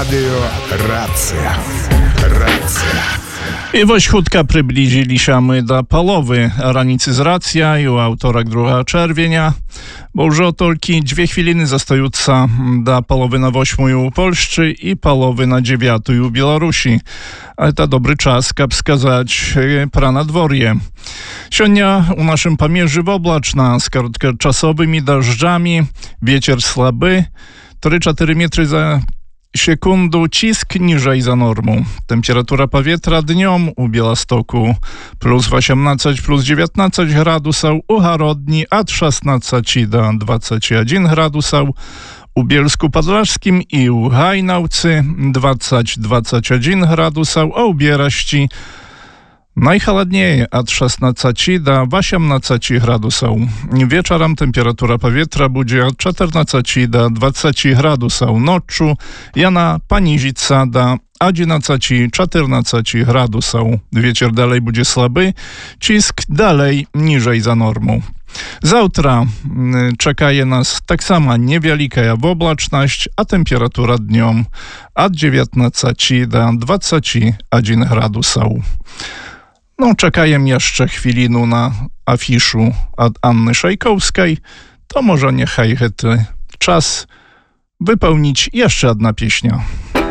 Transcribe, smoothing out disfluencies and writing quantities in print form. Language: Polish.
Радио Рація. I woś chutka przybliżyli się my do połowy ranicy z racja i u autorek 2 czerwienia, bo już tylko 2 chwiliny zostające do połowy na 8 u Polszczy i połowy na 9 u Białorusi. Ale to dobry czas, kap skazać pra na dworje. Сегодня u naszym pamierzy oblaczna z krótkoczasowymi deszczami, wiecier słaby, 3-4 metry za sekundu, cisk niżej za normą. Temperatura powietrza dniom u Białegostoku plus 18, plus 19 gradusów, u Harodni od 16 do 21 gradusów, u Bielsku Podlaskim i u Hajnałcy 20-21 gradusów, a u Bieraści najchłodniej od 16 do 18 gradusów. Wieczorem temperatura powietrza będzie od 14 do 20 gradusów. Noczu jana paniżyca do 11-14 gradusów. Wieczór dalej będzie słaby, cisk dalej niżej za normą. Zawtra czekaje nas tak sama niewielka oblaczność, a temperatura dniom od 19 do 21 gradusów. No, czekajem jeszcze chwilinu na afiszu od Anny Szajkowskiej, to może niechaj czas wypełnić jeszcze jedna pieśnia.